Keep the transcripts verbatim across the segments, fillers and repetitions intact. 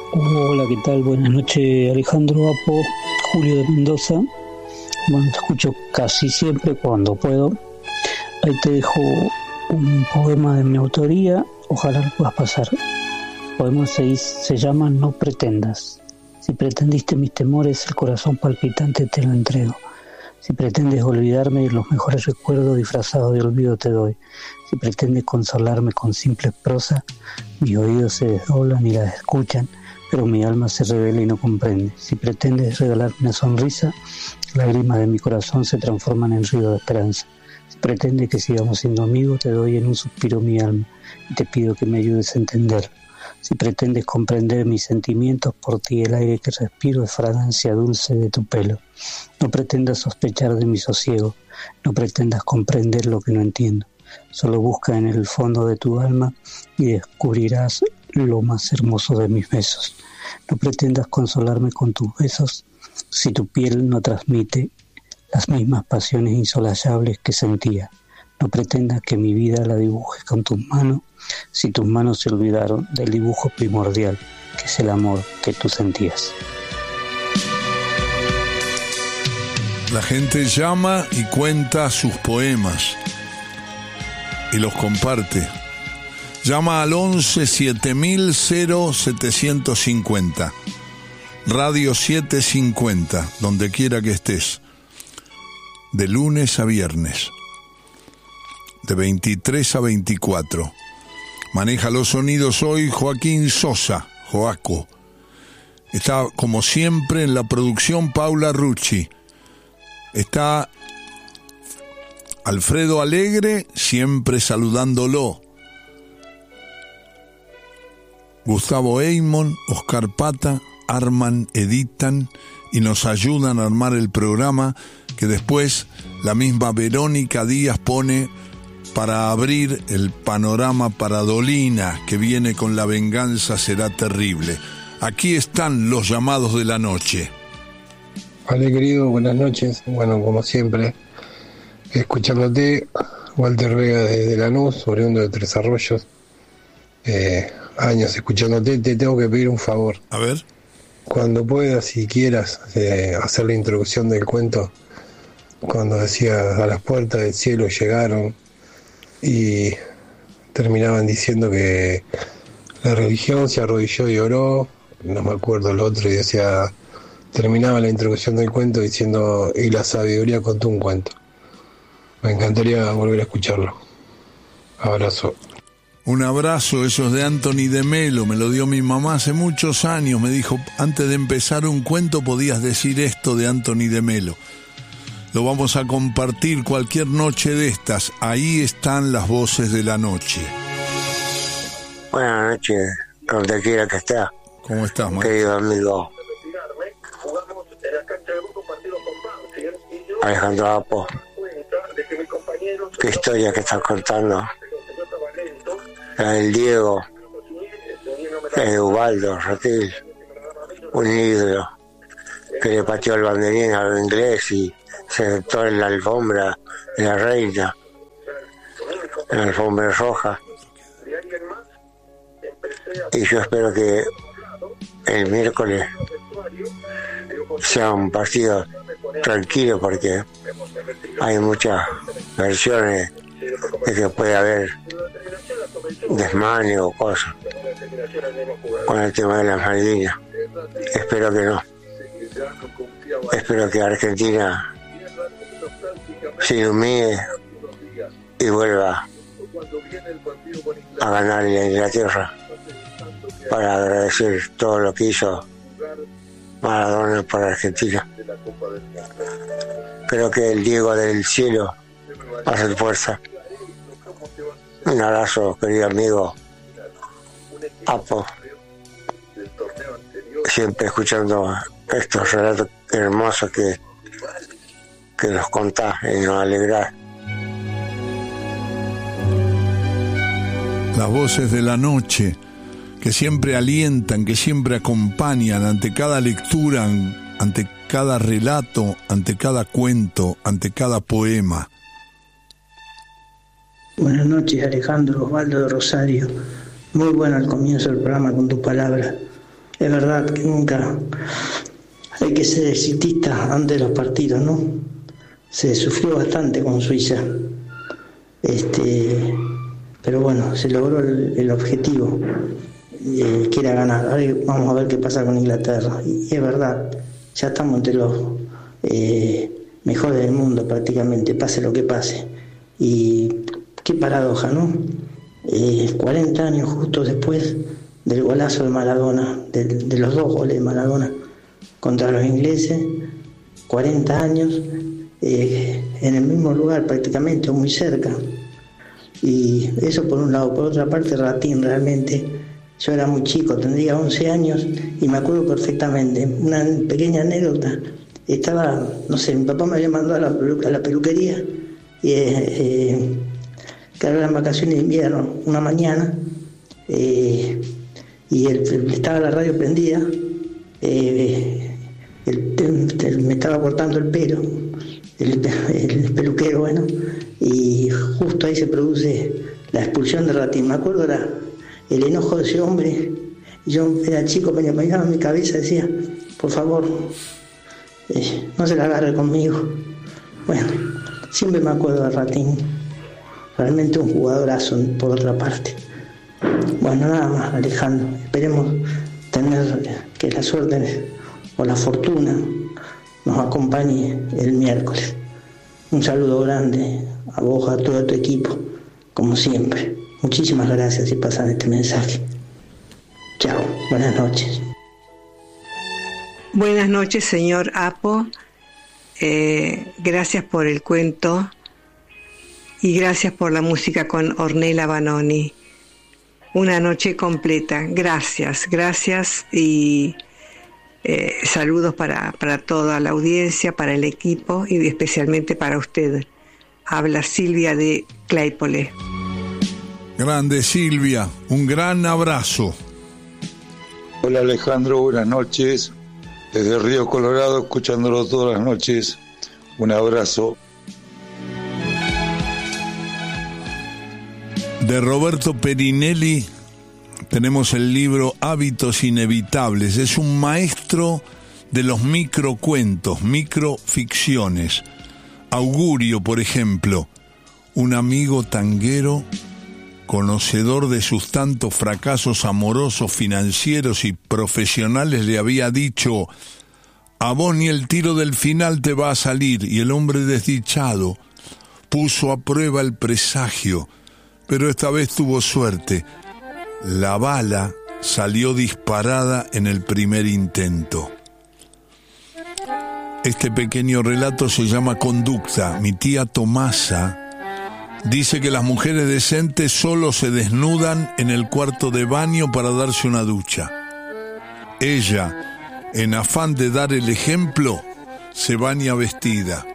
Hola, ¿qué tal? Buenas noches, Alejandro Apo, Julio de Mendoza. Bueno, te escucho casi siempre cuando puedo. Ahí te dejo un poema de mi autoría, ojalá lo puedas pasar. El poema se, se llama No pretendas. Si pretendiste mis temores, el corazón palpitante te lo entrego. Si pretendes olvidarme, los mejores recuerdos disfrazados de olvido te doy. Si pretendes consolarme con simples prosa, mis oídos se desdoblan y las escuchan, pero mi alma se revela y no comprende. Si pretendes regalarme una sonrisa, lágrimas de mi corazón se transforman en río de esperanza. Si pretendes que sigamos siendo amigos, te doy en un suspiro mi alma y te pido que me ayudes a entender. Si pretendes comprender mis sentimientos, por ti el aire que respiro es fragancia dulce de tu pelo. No pretendas sospechar de mi sosiego, no pretendas comprender lo que no entiendo. Solo busca en el fondo de tu alma y descubrirás lo más hermoso de mis besos. No pretendas consolarme con tus besos si tu piel no transmite las mismas pasiones insosolayables que sentía. No pretendas que mi vida la dibujes con tus manos si tus manos se olvidaron del dibujo primordial, que es el amor que tú sentías. La gente llama y cuenta sus poemas y los comparte. Llama al once siete mil cero setecientos cincuenta. Radio setecientos cincuenta, donde quiera que estés. De lunes a viernes. De veintitrés a veinticuatro. Maneja los sonidos hoy Joaquín Sosa, Joaco. Está, como siempre, en la producción Paula Rucci. Está Alfredo Alegre, siempre saludándolo. Gustavo Eymon, Oscar Pata, arman, editan y nos ayudan a armar el programa que después la misma Verónica Díaz pone para abrir el panorama para Dolina, que viene con La venganza será terrible. Aquí están los llamados de la noche. Vale, querido, buenas noches. Bueno, como siempre, escuchándote, Walter Vega desde Lanús, oriundo de Tres Arroyos. Eh, años escuchándote, te tengo que pedir un favor. A ver. Cuando puedas, si quieras, eh, hacer la introducción del cuento, cuando decías a las puertas del cielo llegaron, y terminaban diciendo que la religión se arrodilló y oró, no me acuerdo el otro, y decía, terminaba la introducción del cuento diciendo, y la sabiduría contó un cuento. Me encantaría volver a escucharlo. Abrazo. Un abrazo, eso es de Anthony de Melo, me lo dio mi mamá hace muchos años, me dijo, antes de empezar un cuento podías decir esto de Anthony de Melo. Lo vamos a compartir cualquier noche de estas. Ahí están las voces de la noche. Buenas noches, donde quiera que esté. ¿Cómo estás, Maestro? Querido amigo Alejandro Apo. Qué historia que estás contando. La del Diego, la de Ubaldo Ratil, un ídolo que le pateó el banderín al inglés y se sentó en la alfombra de la reina, en la alfombra roja. Y yo espero que el miércoles sea un partido tranquilo, porque hay muchas versiones de que puede haber desmane o cosas con el tema de las Malvinas. Espero que no. Espero que Argentina se ilumine y vuelva a ganarle a Inglaterra, para agradecer todo lo que hizo Maradona para Argentina. Creo que el Diego del cielo hace fuerza. Un abrazo, querido amigo Apo, siempre escuchando estos relatos hermosos que, que nos contás y nos alegrás. Las voces de la noche, que siempre alientan, que siempre acompañan ante cada lectura, ante cada relato, ante cada cuento, ante cada poema. Buenas noches, Alejandro, Osvaldo de Rosario. Muy bueno al comienzo del programa con tu palabra. es verdad que nunca hay que ser exitista antes de los partidos, ¿no? Se sufrió bastante con Suiza, este, pero bueno, se logró el, el objetivo, eh, que era ganar. Ahora vamos a ver qué pasa con Inglaterra. Y es verdad, ya estamos entre los eh, mejores del mundo prácticamente, pase lo que pase. Y qué paradoja, ¿no? Eh, cuarenta años justo después del golazo de Maradona, de, de los dos goles de Maradona contra los ingleses, cuarenta años, eh, en el mismo lugar prácticamente, o muy cerca. Y eso por un lado. Por otra parte, Ratín, realmente, yo era muy chico, tendría once años, y me acuerdo perfectamente, una pequeña anécdota. Estaba, no sé, mi papá me había mandado a la, pelu- a la peluquería, y eh, eh, claro, eran vacaciones de invierno, una mañana, eh, y el, el, estaba la radio prendida, eh, el, el, el, me estaba cortando el pelo, el, el peluquero, bueno, y justo ahí se produce la expulsión de Ratín. Me acuerdo era el enojo de ese hombre, y yo era chico, me miraba en mi cabeza y decía, por favor, eh, no se la agarre conmigo. Bueno, siempre me acuerdo de Ratín, realmente un jugadorazo por otra parte. Bueno, nada más, Alejandro, esperemos tener que la suerte o la fortuna nos acompañe el miércoles. Un saludo grande a vos, a todo tu equipo, como siempre. Muchísimas gracias y pasan este mensaje. Chao, buenas noches. Buenas noches, señor Apo. Eh, gracias por el cuento y gracias por la música con Ornella Vanoni. Una noche completa. Gracias, gracias y eh, saludos para, para toda la audiencia, para el equipo y especialmente para usted. Habla Silvia de Claypole. Grande Silvia, un gran abrazo. Hola Alejandro, buenas noches. Desde Río Colorado, escuchándolo todas las noches. Un abrazo. De Roberto Perinelli tenemos el libro Hábitos Inevitables. Es un maestro de los microcuentos, microficciones. Augurio, por ejemplo, un amigo tanguero, conocedor de sus tantos fracasos amorosos, financieros y profesionales, le había dicho: a vos ni el tiro del final te va a salir. Y el hombre desdichado puso a prueba el presagio, pero esta vez tuvo suerte. La bala salió disparada en el primer intento. Este pequeño relato se llama Conducta. Mi tía Tomasa dice que las mujeres decentes solo se desnudan en el cuarto de baño para darse una ducha. Ella, en afán de dar el ejemplo, se baña vestida.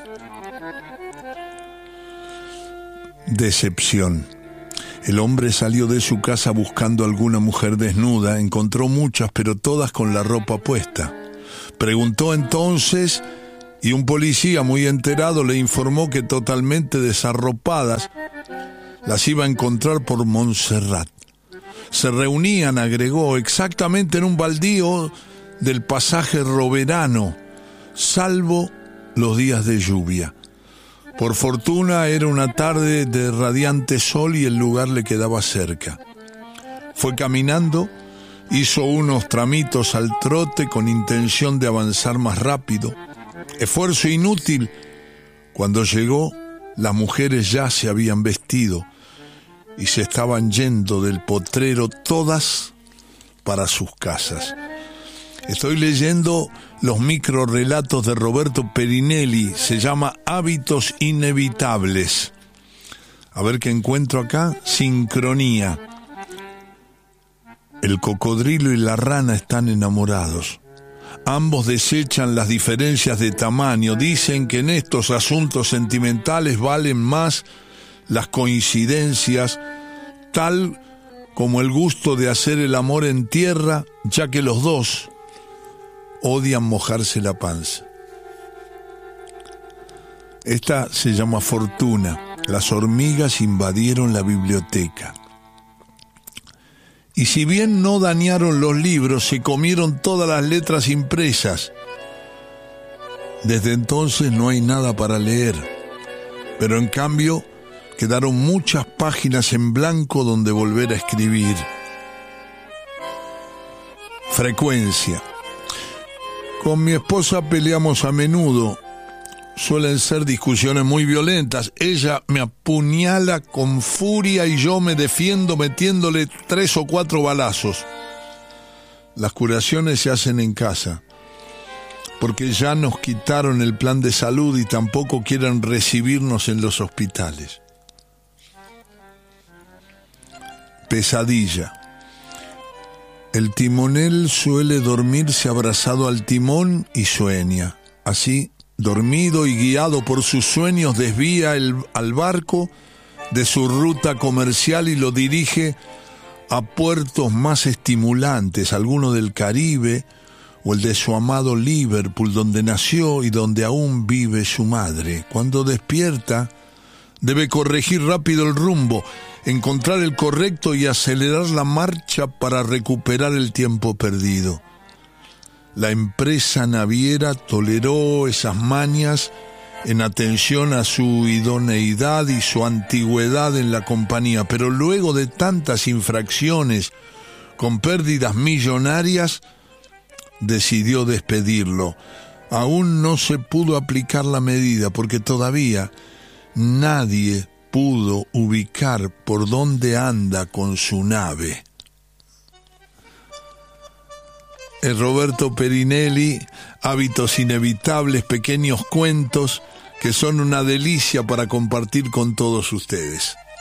Decepción. El hombre salió de su casa buscando alguna mujer desnuda, encontró muchas, pero todas con la ropa puesta. Preguntó entonces, y un policía muy enterado le informó que totalmente desarropadas las iba a encontrar por Montserrat. Se reunían, agregó, exactamente en un baldío del pasaje Roverano, salvo los días de lluvia. Por fortuna era una tarde de radiante sol y el lugar le quedaba cerca. Fue caminando, hizo unos tramitos al trote con intención de avanzar más rápido. Esfuerzo inútil. Cuando llegó, las mujeres ya se habían vestido y se estaban yendo del potrero todas para sus casas. Estoy leyendo los microrelatos de Roberto Perinelli, se llama Hábitos Inevitables. A ver qué encuentro acá. Sincronía. El cocodrilo y la rana están enamorados. Ambos desechan las diferencias de tamaño. Dicen que en estos asuntos sentimentales valen más las coincidencias, tal como el gusto de hacer el amor en tierra, ya que los dos odian mojarse la panza. Esta se llama Fortuna. Las hormigas invadieron la biblioteca. Y si bien no dañaron los libros, se comieron todas las letras impresas. Desde entonces no hay nada para leer, pero en cambio quedaron muchas páginas en blanco donde volver a escribir. Frecuencia. Con mi esposa peleamos a menudo. Suelen ser discusiones muy violentas. Ella me apuñala con furia y yo me defiendo metiéndole tres o cuatro balazos. Las curaciones se hacen en casa, porque ya nos quitaron el plan de salud y tampoco quieren recibirnos en los hospitales. Pesadilla. El timonel suele dormirse abrazado al timón y sueña. Así, dormido y guiado por sus sueños, desvía el, al barco de su ruta comercial y lo dirige a puertos más estimulantes, alguno del Caribe o el de su amado Liverpool, donde nació y donde aún vive su madre. Cuando despierta, debe corregir rápido el rumbo, encontrar el correcto y acelerar la marcha para recuperar el tiempo perdido. La empresa naviera toleró esas mañas en atención a su idoneidad y su antigüedad en la compañía, pero luego de tantas infracciones con pérdidas millonarias, decidió despedirlo. Aún no se pudo aplicar la medida porque todavía nadie pudo ubicar por dónde anda con su nave. El Roberto Perinelli, Hábitos Inevitables, pequeños cuentos que son una delicia para compartir con todos ustedes.